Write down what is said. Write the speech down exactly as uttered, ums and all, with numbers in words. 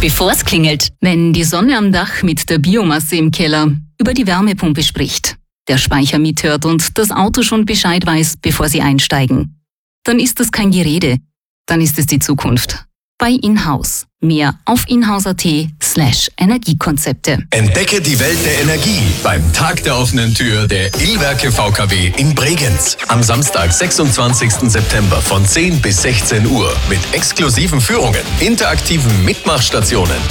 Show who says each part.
Speaker 1: bevor es klingelt. Wenn die Sonne am Dach mit der Biomasse im Keller über die Wärmepumpe spricht, der Speicher mithört und das Auto schon Bescheid weiß, bevor Sie einsteigen, dann ist das kein Gerede, dann ist es die Zukunft. Bei Inhouse. Mehr auf inhouse.at slash Energiekonzepte.
Speaker 2: Entdecke die Welt der Energie beim Tag der offenen Tür der E-Werke V K W in Bregenz. Am Samstag, sechsundzwanzigsten September von zehn bis sechzehn Uhr mit exklusiven Führungen, interaktiven Mitmachstationen